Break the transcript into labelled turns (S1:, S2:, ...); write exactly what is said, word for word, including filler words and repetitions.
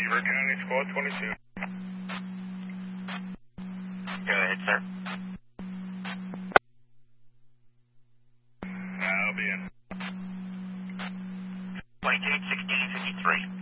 S1: Beaver County, Squad twenty-two.
S2: Go ahead, sir.
S1: I'll be in.
S2: twenty-two, sixteen, fifty-three.